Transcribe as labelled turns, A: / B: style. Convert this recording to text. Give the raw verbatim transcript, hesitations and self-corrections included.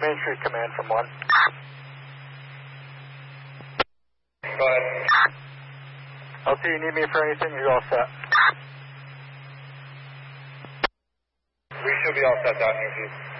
A: Main Street Command from one.
B: Go ahead.
A: L T, you need me for anything? You're all set.
B: We should be all set down here, Chief.